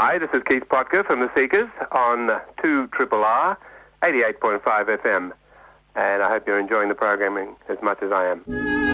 Hi, this is Keith Potker from The Seekers on 2RRR 88.5 FM. And I hope you're enjoying the programming as much as I am.